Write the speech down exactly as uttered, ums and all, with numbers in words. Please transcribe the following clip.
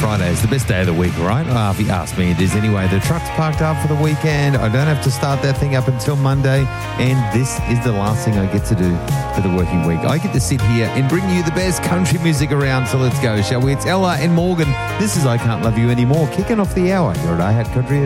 Friday is the best day of the week, right? Uh, if you ask me, it is anyway. The truck's parked up for the weekend. I don't have to start that thing up until Monday. And this is the last thing I get to do for the working week. I get to sit here and bring you the best country music around. So let's go, shall we? It's Ella and Morgan. This is I Can't Love You Anymore, kicking off the hour. You're at I Had Country